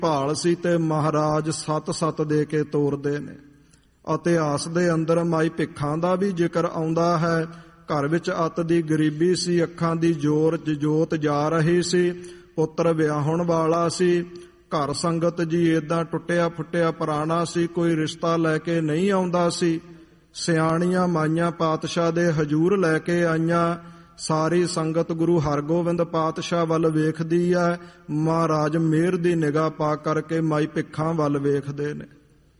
ਭਾਲ ਸੀ ਤੇ ਮਹਾਰਾਜ ਸੱਤ ਦੇ ਕੇ ਤੋਰਦੇ ਨੇ। ਇਤਿਹਾਸ ਦੇ ਅੰਦਰ ਮਾਈ ਭਿੱਖਾਂ ਦਾ ਵੀ ਜ਼ਿਕਰ ਆਉਂਦਾ ਹੈ। ਘਰ ਵਿੱਚ ਅੱਤ ਦੀ ਗਰੀਬੀ ਸੀ, ਅੱਖਾਂ ਦੀ ਜੋਤ ਜਾ ਰਹੀ ਸੀ, ਪੁੱਤਰ ਵਿਆਹੁਣ ਵਾਲਾ ਸੀ। ਘਰ ਸੰਗਤ ਜੀ ਏਦਾਂ ਟੁੱਟਿਆ ਫੁੱਟਿਆ ਪੁਰਾਣਾ ਸੀ, ਕੋਈ ਰਿਸ਼ਤਾ ਲੈ ਕੇ ਨਹੀਂ ਆਉਂਦਾ ਸੀ। ਸਿਆਣੀਆਂ ਮਾਈਆਂ ਪਾਤਸ਼ਾਹ ਦੇ ਹਜੂਰ ਲੈ ਕੇ ਆਈਆਂ। ਸਾਰੀ ਸੰਗਤ ਗੁਰੂ ਹਰਗੋਬਿੰਦ ਪਾਤਸ਼ਾਹ ਵੱਲ ਵੇਖਦੀ ਹੈ। ਮਹਾਰਾਜ ਮਿਹਰ ਦੀ ਨਿਗਾਹ ਪਾ ਕਰਕੇ ਮਾਈ ਭਿੱਖਾਂ ਵੱਲ ਵੇਖਦੇ ਨੇ।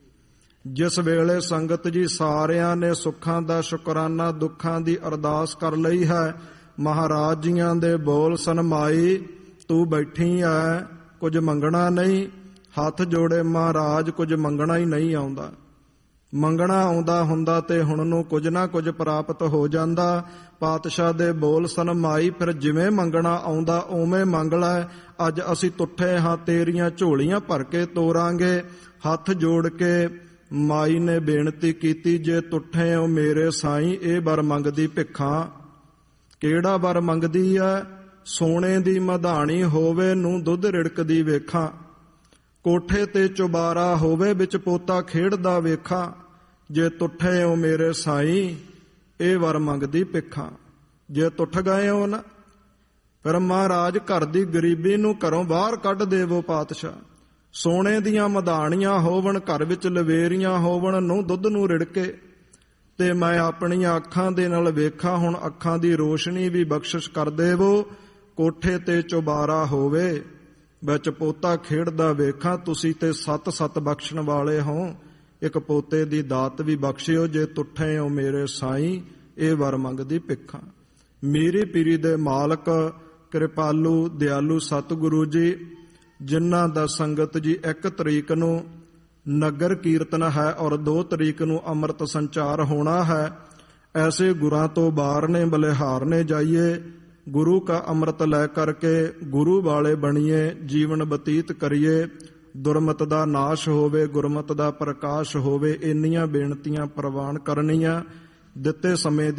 ਜਿਸ ਵੇਲੇ ਸੰਗਤ ਜੀ ਸਾਰਿਆਂ ਨੇ ਸੁੱਖਾਂ ਦਾ ਸ਼ੁਕਰਾਨਾ, ਦੁੱਖਾਂ ਦੀ ਅਰਦਾਸ ਕਰ ਲਈ ਹੈ, ਮਹਾਰਾਜ ਜੀਆਂ ਦੇ ਬੋਲ ਸਨ, ਮਾਈ ਤੂੰ ਬੈਠੀ ਐ, ਕੁਝ ਮੰਗਣਾ ਨਹੀਂ। ਹੱਥ ਜੋੜੇ ਮਹਾਰਾਜ, ਕੁਝ ਮੰਗਣਾ ਹੀ ਨਹੀਂ ਆਉਂਦਾ। ਮੰਗਣਾ ਆਉਂਦਾ ਹੁੰਦਾ ਤੇ ਹੁਣ ਨੂੰ ਕੁਝ ਨਾ ਕੁਝ ਪ੍ਰਾਪਤ ਹੋ ਜਾਂਦਾ। ਪਾਤਸ਼ਾਹ ਦੇ ਬੋਲ ਸਨ, ਮਾਈ ਫਿਰ ਜਿਵੇਂ ਮੰਗਣਾ ਆਉਂਦਾ ਉਵੇਂ ਮੰਗ ਲੈ। ਅੱਜ ਅਸੀਂ ਤੁੱਠੇ ਹਾਂ, ਤੇਰੀਆਂ ਝੋਲੀਆਂ ਭਰ ਕੇ ਤੋਰਾਂਗੇ। ਹੱਥ ਜੋੜ ਕੇ ਮਾਈ ਨੇ ਬੇਨਤੀ ਕੀਤੀ, ਜੇ ਤੁੱਠੇ ਹੋ ਮੇਰੇ ਸਾਈਂ, ਇਹ ਵਰ ਮੰਗਦੀ ਭਿੱਖਾਂ। ਕਿਹੜਾ ਵਰ ਮੰਗਦੀ ਐ? ਸੋਨੇ ਦੀ ਮਧਾਣੀ ਹੋਵੇ, ਨੂੰ ਦੁੱਧ ਰਿੜਕਦੀ ਵੇਖਾਂ। ਕੋਠੇ ਤੇ ਚੁਬਾਰਾ ਹੋਵੇ, ਵਿੱਚ ਪੋਤਾ ਖੇਡਦਾ ਵੇਖਾਂ। ਜੇ ਤੁੱਠੇ ਹੋ ਮੇਰੇ ਸਾਈਂ, ਇਹ ਵਰ ਮੰਗਦੀ ਭਿੱਖਾਂ। ਜੇ ਤੁੱਠ ਗਏ ਹੋ ਨਾ, ਫਿਰ ਮਹਾਰਾਜ ਘਰ ਦੀ ਗਰੀਬੀ ਨੂੰ ਘਰੋਂ ਬਾਹਰ ਕੱਢ ਦੇਵੋ ਪਾਤਸ਼ਾਹ। ਸੋਨੇ ਦੀਆਂ ਮਧਾਣੀਆਂ ਹੋਵਣ, ਘਰ ਵਿੱਚ ਲਵੇਰੀਆਂ ਹੋਵਣ, ਨੂੰ ਦੁੱਧ ਨੂੰ ਰਿੜਕੇ ਤੇ ਮੈਂ ਆਪਣੀਆਂ ਅੱਖਾਂ ਦੇ ਨਾਲ ਵੇਖਾਂ। ਹੁਣ ਅੱਖਾਂ ਦੀ ਰੋਸ਼ਨੀ ਵੀ ਬਖਸ਼ਿਸ਼ ਕਰ ਦੇਵੋ। ਕੋਠੇ ਤੇ ਚੁਬਾਰਾ ਹੋਵੇ, ਵਿੱਚ ਪੋਤਾ ਖੇਡਦਾ ਵੇਖਾਂ। ਤੁਸੀਂ ਤੇ ਸੱਤ ਬਖਸ਼ਣ ਵਾਲੇ ਹੋ, ਇੱਕ ਪੋਤੇ ਦੀ ਦਾਤ ਵੀ ਬਖਸ਼ਿਓ। ਜੇ ਤੁੱਠੇ ਹੋ ਮੇਰੇ ਸਾਈਂ, ਇਹ ਵਰ ਮੰਗਦੀ ਭਿੱਖਾਂ। ਮੀਰੀ ਪੀਰੀ ਦੇ ਮਾਲਕ ਕਿਰਪਾਲੂ ਦਿਆਲੂ ਸਤਿਗੁਰੂ ਜੀ, ਜਿਨ੍ਹਾਂ ਦਾ ਸੰਗਤ ਜੀ 1 ਤਰੀਕ ਨੂੰ ਨਗਰ ਕੀਰਤਨ ਹੈ ਔਰ 2 ਤਰੀਕ ਨੂੰ ਅੰਮ੍ਰਿਤ ਸੰਚਾਰ ਹੋਣਾ ਹੈ। ਐਸੇ ਗੁਰਾਂ ਤੋਂ ਬਾਰਨੇ ਬਲਿਹਾਰਨੇ ਜਾਈਏ, ਗੁਰੂ ਕਾ ਅੰਮ੍ਰਿਤ ਲੈ ਕਰਕੇ ਗੁਰੂ ਵਾਲੇ ਬਣੀਏ, ਜੀਵਨ ਬਤੀਤ ਕਰੀਏ। ਦੁਰਮਤ ਦਾ ਨਾਸ਼ ਹੋਵੇ, ਗੁਰਮਤ ਦਾ ਪ੍ਰਕਾਸ਼ ਹੋਵੇ। ਇੰਨੀਆਂ ਬੇਨਤੀਆਂ ਪ੍ਰਵਾਨ ਕਰਨੀਆਂ। ਦਿੱਤੇ ਸਮੇਂ